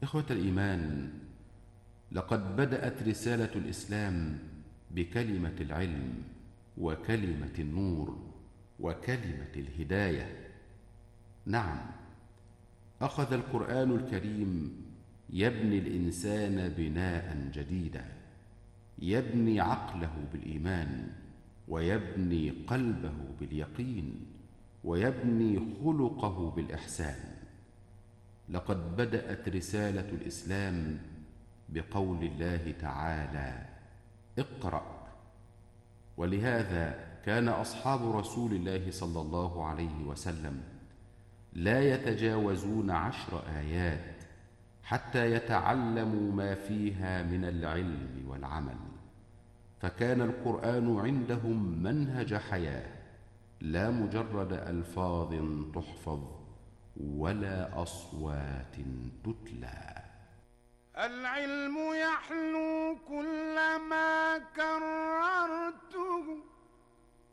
إخوة الإيمان، لقد بدأت رسالة الإسلام بكلمة العلم وكلمة النور وكلمة الهداية. نعم، أخذ القرآن الكريم يبني الإنسان بناء جديدا، يبني عقله بالإيمان، ويبني قلبه باليقين، ويبني خلقه بالإحسان. لقد بدأت رسالة الإسلام بقول الله تعالى: اقرأ. ولهذا كان أصحاب رسول الله صلى الله عليه وسلم لا يتجاوزون 10 آيات حتى يتعلموا ما فيها من العلم والعمل، فكان القرآن عندهم منهج حياة، لا مجرد ألفاظ تحفظ ولا أصوات تتلى. العلم يحلو